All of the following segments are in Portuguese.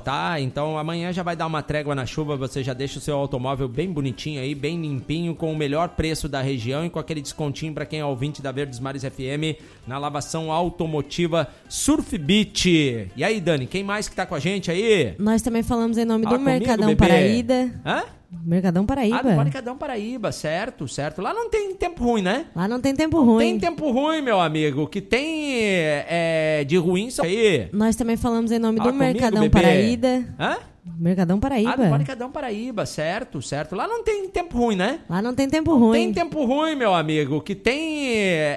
tá? Então amanhã já vai dar uma trégua na chuva, você já deixa o seu automóvel bem bonitinho aí, bem limpinho, com o melhor preço da região e com aquele descontinho para quem é ouvinte da Verdes Mares FM na lavação automotiva Surf Beach. E aí, Dani, quem mais que tá com a gente aí? Nós também falamos em nome Fala do comigo, Mercadão bebê. Paraíba. Hã? Mercadão Paraíba. Do Mercadão Paraíba, certo. Lá não tem tempo ruim, né? Lá não tem tempo ruim. Tem tempo ruim, meu amigo. O que tem de ruim só aí. Nós também falamos em nome Fala do comigo, Mercadão bebê. Paraíba. Hã? Mercadão Paraíba. Do Mercadão Paraíba, certo. Lá não tem tempo ruim, né? Lá não tem tempo ruim. Tem tempo ruim, meu amigo. O que tem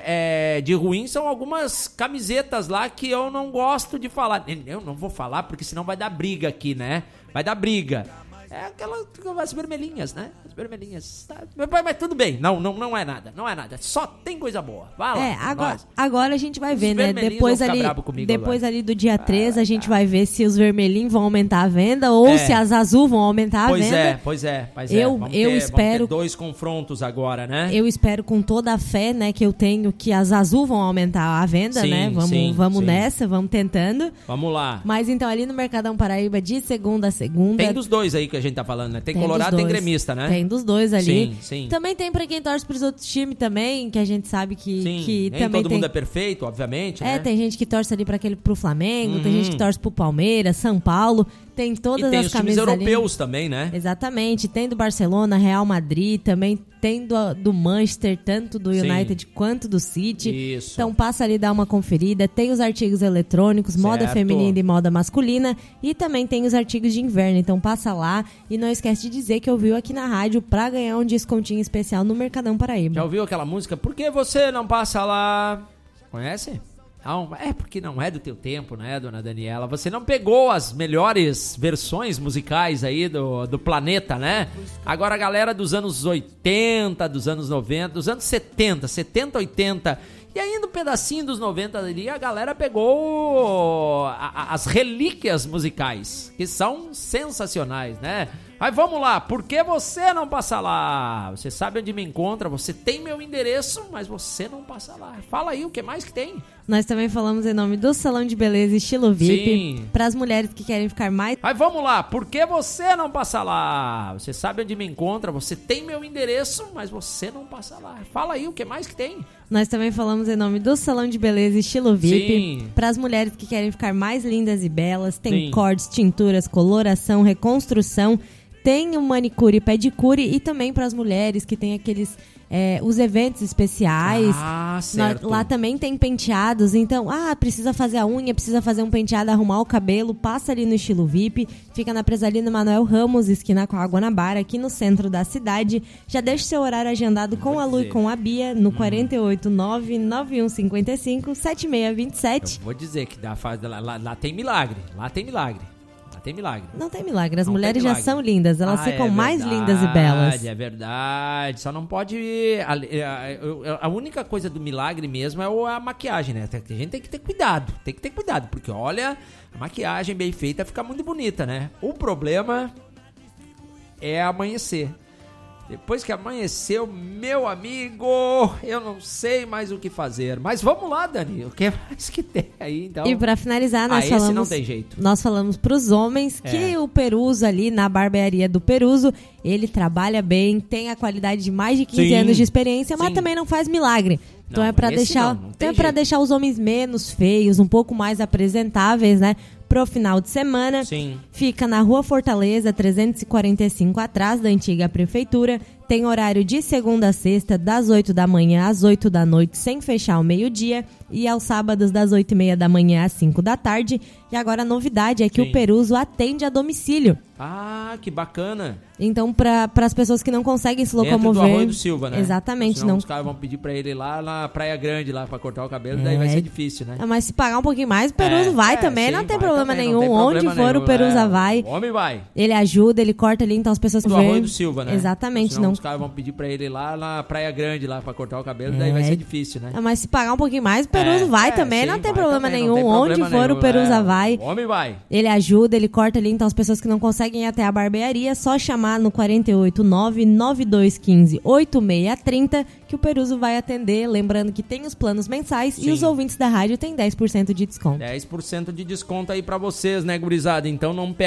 de ruim são algumas camisetas lá que eu não gosto de falar. Eu não vou falar porque senão vai dar briga aqui, né? Vai dar briga. É as vermelhinhas, né? As vermelhinhas. Tá? Mas tudo bem. Não é nada. Não é nada. Só tem coisa boa. Vai lá. Agora a gente vai ver, né? Depois ali do dia 3, a gente vai ver se os vermelhinhos vão aumentar a venda ou se as azul vão aumentar a venda. Pois é. Eu espero... Vamos ter 2 confrontos agora, né? Eu espero com toda a fé, né, que eu tenho, que as azul vão aumentar a venda, sim, né? Vamos nessa, vamos tentando. Vamos lá. Mas então ali no Mercadão Paraíba, de segunda a segunda... Tem dos dois aí que a gente tá falando, né? Tem Colorado, tem Gremista, né? Tem dos dois ali. Sim. Também tem pra quem torce pros outros times também, que a gente sabe que nem também todo mundo é perfeito, obviamente, né? Tem gente que torce ali pro Flamengo, tem gente que torce pro Palmeiras, São Paulo, tem todas as camisas ali. E tem os times europeus também, né? Exatamente, tem do Barcelona, Real Madrid, também tem do Manchester, tanto do United quanto do City. Isso. Então passa ali, dá uma conferida, tem os artigos eletrônicos, moda feminina e moda masculina, e também tem os artigos de inverno, então passa lá e não esquece de dizer que ouviu aqui na rádio pra ganhar um descontinho especial no Mercadão Paraíba. Já ouviu aquela música? Por que você não passa lá? Conhece? Não, porque não é do teu tempo, né, dona Daniela? Você não pegou as melhores versões musicais aí do planeta, né? Agora a galera dos anos 80, dos anos 90, dos anos 70, 80... E ainda um pedacinho dos 90 ali, a galera pegou as relíquias musicais, que são sensacionais, né? Mas vamos lá, por que você não passa lá? Você sabe onde me encontra, você tem meu endereço, mas você não passa lá. Fala aí, o que mais que tem? Nós também falamos em nome do Salão de Beleza Estilo VIP, para as mulheres que querem ficar mais... Mas vamos lá, por que você não passa lá? Você sabe onde me encontra, você tem meu endereço, mas você não passa lá. Fala aí, o que mais que tem? Nós também falamos em nome do Salão de Beleza Estilo VIP, para as mulheres que querem ficar mais lindas e belas. Tem cortes, tinturas, coloração, reconstrução, tem o manicure e pedicure, e também para as mulheres que tem aqueles... os eventos especiais. Certo. Lá também tem penteados. Então, precisa fazer a unha, precisa fazer um penteado, arrumar o cabelo, passa ali no Estilo VIP. Fica na Presalina Manuel Ramos, esquina com a Guanabara, aqui no centro da cidade. Já deixa seu horário agendado com a Lu e com a Bia no 489-9155-7627. Eu vou dizer que lá tem milagre. Lá tem milagre. Tem milagre. Não tem milagre, as mulheres já são lindas, elas ficam mais lindas e belas. É verdade, só não pode... A única coisa do milagre mesmo é a maquiagem, né? A gente tem que ter cuidado, porque olha, a maquiagem bem feita fica muito bonita, né? O problema é amanhecer. Depois que amanheceu, meu amigo, eu não sei mais o que fazer. Mas vamos lá, Dani, o que mais que tem aí, então? E pra finalizar, esse não tem jeito. Nós falamos pros homens que o Peruso ali na barbearia do Peruso, ele trabalha bem, tem a qualidade de mais de 15 anos de experiência, mas também não faz milagre. Então é pra deixar os homens menos feios, um pouco mais apresentáveis, né? Pro final de semana. Fica na Rua Fortaleza, 345, atrás da antiga prefeitura. Tem horário de segunda a sexta, das 8 da manhã às 8 da noite, sem fechar ao meio-dia. E aos sábados, das 8h30 da manhã às 5 da tarde. E agora a novidade é que o Peruso atende a domicílio. Que bacana. Então, para as pessoas que não conseguem se locomover... Dentro do Arroio do Silva, né? Exatamente. Senão os caras vão pedir pra ele ir lá na Praia Grande, lá pra cortar o cabelo, daí vai ser difícil, né? Mas se pagar um pouquinho mais, o Peruso vai também, não tem problema nenhum. Onde for, o Perusa vai. O homem vai. Ele ajuda, ele corta ali, então as pessoas que do Arroio do Silva, né? Exatamente. Senão os caras vão pedir pra ele ir lá na Praia Grande, lá pra cortar o cabelo, daí vai ser difícil, né? Mas se pagar um pouquinho mais, o Peruso vai também, não tem problema nenhum. Onde for, o Perusa vai. O homem vai. Ele ajuda, ele corta ali, então as pessoas que não conseguem ir até a barbearia, só chamar no 489-9215-8630 que o Peruso vai atender. Lembrando que tem os planos mensais e os ouvintes da rádio têm 10% de desconto. 10% de desconto aí pra vocês, né, gurizada? Então não